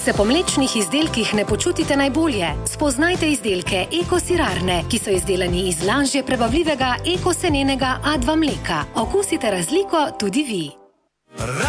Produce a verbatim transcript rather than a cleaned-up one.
Se po mlečnih izdelkih ne počutite najbolje? Spoznajte izdelke Eko sirarne, ki so izdelani iz lažje prebavljivega eko senenega A dva mleka. Okusite razliko tudi vi.